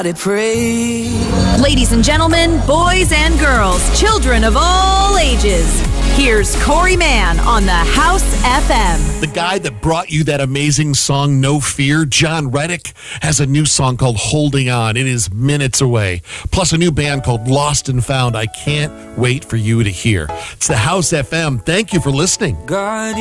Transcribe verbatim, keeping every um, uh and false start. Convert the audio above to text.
Ladies and gentlemen, boys and girls, children of all ages, here's Corey Mann on the House F M. The guy that brought you that amazing song, No Fear, John Reddick, has a new song called Holding On. It is minutes away. Plus a new band called Lost and Found I can't wait for you to hear. It's the House F M. Thank you for listening. God